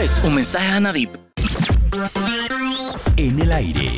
es un mensaje a Nadip. En el aire.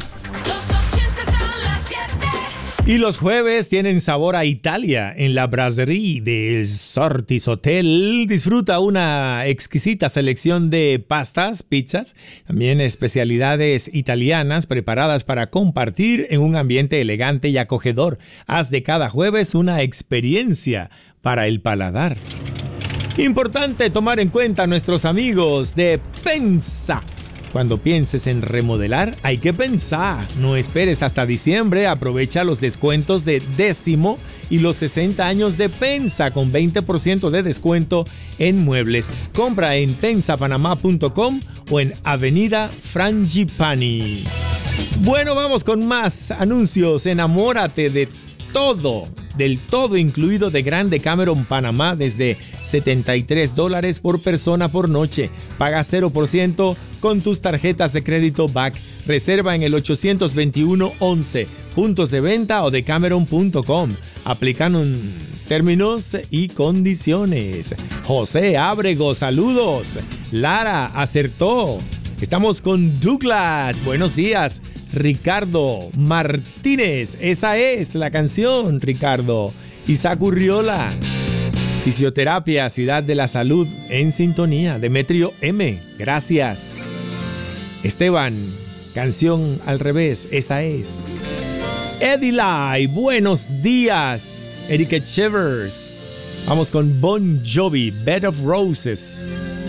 Y los jueves tienen sabor a Italia en la Brasserie del Sortis Hotel. Disfruta una exquisita selección de pastas, pizzas, también especialidades italianas preparadas para compartir en un ambiente elegante y acogedor. Haz de cada jueves una experiencia para el paladar. Importante tomar en cuenta a nuestros amigos de Pensa. Cuando pienses en remodelar, hay que pensar. No esperes hasta diciembre, aprovecha los descuentos de 10º y los 60 años de Pensa con 20% de descuento en muebles. Compra en pensapanamá.com o en Avenida Frangipani. Bueno, vamos con más anuncios. Enamórate de todo, del todo incluido de Grand Decameron Panamá desde $73 por persona por noche. Paga 0% con tus tarjetas de crédito BAC. Reserva en el 821-11, puntos de venta o decameron.com. Aplican términos y condiciones. José Ábrego, saludos. Lara acertó. Estamos con Douglas. Buenos días. Ricardo Martínez. Esa es la canción, Ricardo. Isaac Urriola. Fisioterapia, Ciudad de la Salud, en sintonía. Demetrio M. Gracias. Esteban, canción al revés. Esa es. Eddie Lai. Buenos días. Eric Chevers. Vamos con Bon Jovi, Bed of Roses.